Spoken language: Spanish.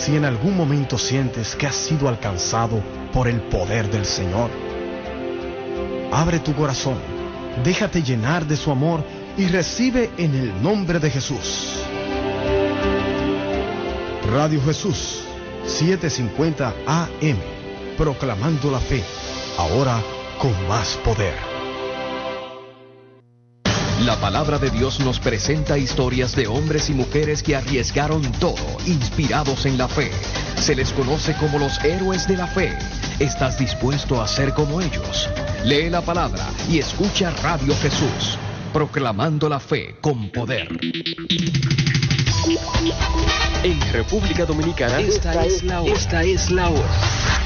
Si en algún momento sientes que has sido alcanzado por el poder del Señor, abre tu corazón, déjate llenar de su amor y recibe en el nombre de Jesús. Radio Jesús, 750 AM, proclamando la fe, ahora con más poder. La palabra de Dios nos presenta historias de hombres y mujeres que arriesgaron todo, inspirados en la fe. Se les conoce como los héroes de la fe. ¿Estás dispuesto a ser como ellos? Lee la palabra y escucha Radio Jesús, proclamando la fe con poder. En República Dominicana, esta es la hora.